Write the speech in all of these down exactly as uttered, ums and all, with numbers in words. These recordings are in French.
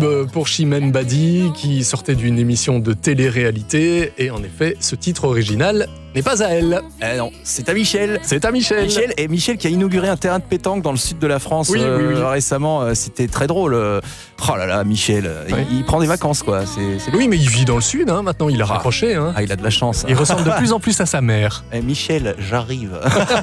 tube pour Chimène Badi qui sortait d'une émission de télé-réalité. Et en effet, ce titre original n'est pas à elle. Eh non, c'est à Michel. C'est à Michel. Michel, et Michel qui a inauguré un terrain de pétanque dans le sud de la France oui, euh, oui, oui. récemment. C'était très drôle. Oh là là, Michel, oui. il, il prend des vacances quoi. C'est, c'est... Oui, mais il vit dans le sud hein, maintenant. Il a ah. raccroché. Hein. Ah, il a de la chance. Il ressemble de plus en plus à sa mère. Eh, Michel, j'arrive.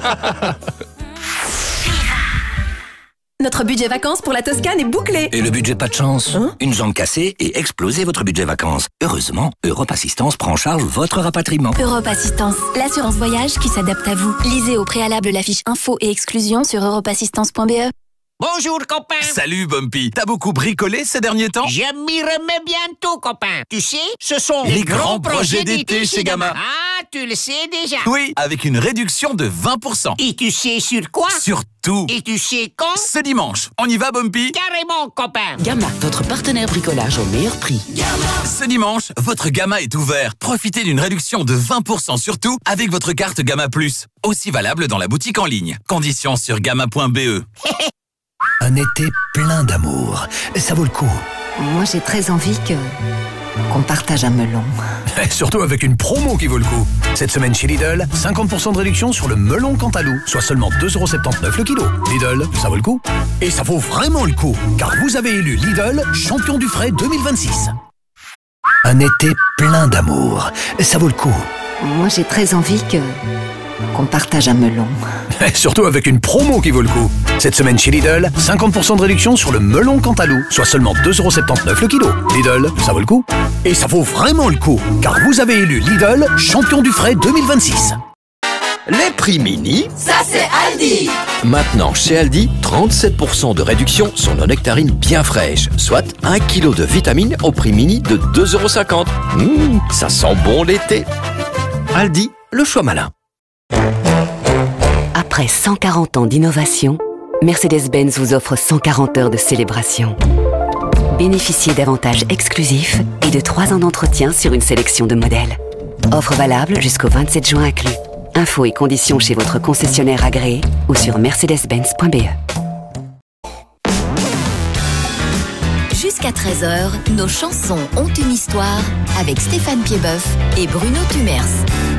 Notre budget vacances pour la Toscane est bouclé. Et le budget pas de chance hein? Une jambe cassée et explosez votre budget vacances. Heureusement, Europe Assistance prend en charge votre rapatriement. Europe Assistance, l'assurance voyage qui s'adapte à vous. Lisez au préalable la fiche info et exclusion sur europe assistance point b e. Bonjour, copain. Salut, Bumpy. T'as beaucoup bricolé ces derniers temps? Je m'y remets bientôt, copain. Tu sais, ce sont les, les grands, grands projets d'été chez Gamma. Ah, tu le sais déjà. Oui, avec une réduction de vingt pour cent. Et tu sais sur quoi? Sur tout. Et tu sais quand? Ce dimanche. On y va, Bumpy? Carrément, copain. Gamma, votre partenaire bricolage au meilleur prix. Gamma. Ce dimanche, votre Gamma est ouvert. Profitez d'une réduction de vingt pour cent sur tout avec votre carte Gamma Plus. Aussi valable dans la boutique en ligne. Conditions sur gamma point b e. Un été plein d'amour. Ça vaut le coup. Moi, j'ai très envie que qu'on partage un melon. Et surtout avec une promo qui vaut le coup. Cette semaine chez Lidl, cinquante pour cent de réduction sur le melon Cantalou, soit seulement deux euros soixante-dix-neuf le kilo. Lidl, ça vaut le coup. Et ça vaut vraiment le coup, car vous avez élu Lidl champion du frais deux mille vingt-six. Un été plein d'amour. Ça vaut le coup. Moi, j'ai très envie que qu'on partage un melon. Et surtout avec une promo qui vaut le coup. Cette semaine chez Lidl, cinquante pour cent de réduction sur le melon Cantalou, soit seulement deux euros soixante-dix-neuf le kilo. Lidl, ça vaut le coup. Et ça vaut vraiment le coup, car vous avez élu Lidl champion du frais deux mille vingt-six. Les prix mini, ça c'est Aldi. Maintenant chez Aldi, trente-sept pour cent de réduction sur nos nectarines bien fraîches, soit un kilo de vitamines au prix mini de deux euros cinquante. Mmh, ça sent bon l'été. Aldi, le choix malin. Après cent quarante ans d'innovation, Mercedes-Benz vous offre cent quarante heures de célébration. Bénéficiez d'avantages exclusifs et de trois ans d'entretien sur une sélection de modèles. Offre valable jusqu'au vingt-sept juin inclus. Infos et conditions chez votre concessionnaire agréé ou sur mercedes benz point b e. Jusqu'à treize heures, nos chansons ont une histoire avec Stéphane Piedboeuf et Bruno Tumers.